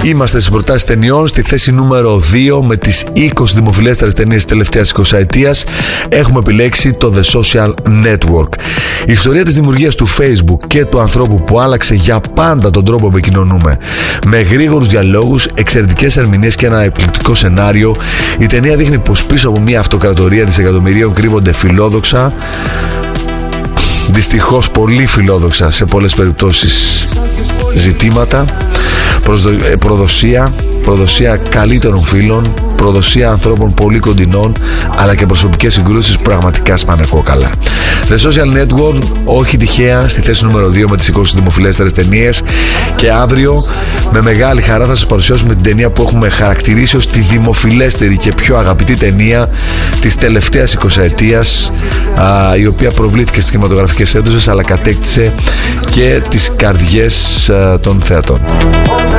Είμαστε στις προτάσεις ταινιών. Στη θέση νούμερο 2 με τις 20 δημοφιλέστερες ταινίες της τελευταίας 20ετίας έχουμε επιλέξει το The Social Network. Η ιστορία της δημιουργίας του Facebook και του ανθρώπου που άλλαξε για πάντα τον τρόπο που επικοινωνούμε. Με γρήγορους διαλόγους, εξαιρετικές ερμηνείες και ένα εκπληκτικό σενάριο, η ταινία δείχνει πως πίσω από μια αυτοκρατορία δισεκατομμυρίων κρύβονται φιλόδοξα, δυστυχώς πολύ φιλόδοξα σε πολλές περιπτώσεις, ζητήματα, προδοσία καλύτερων φίλων, προδοσία ανθρώπων πολύ κοντινών, αλλά και προσωπικές συγκρούσεις που πραγματικά σπάνε κόκαλα. The Social Network, όχι τυχαία, στη θέση νούμερο 2 με τις 20 δημοφιλέστερες ταινίες. Και αύριο με μεγάλη χαρά θα σας παρουσιάσουμε την ταινία που έχουμε χαρακτηρίσει ως τη δημοφιλέστερη και πιο αγαπητή ταινία της τελευταίας 20ετίας, η οποία προβλήθηκε στις κινηματογραφικές αίθουσες αλλά κατέκτησε και τις καρδιές των θεατών.